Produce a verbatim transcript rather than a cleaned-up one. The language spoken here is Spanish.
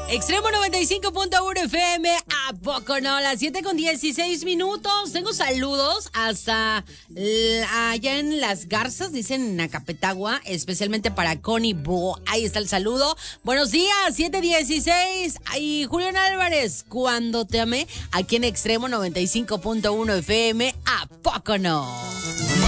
Extremo noventa y cinco punto uno F M, ¿a poco no? Las siete con dieciséis minutos. Tengo saludos hasta l- allá en Las Garzas, dicen en Acapetagua, especialmente para Connie Bo. Ahí está el saludo. Buenos días, siete dieciséis. Y Julián Álvarez, cuando te amé, aquí en Extremo noventa y cinco punto uno F M, ¿a poco no?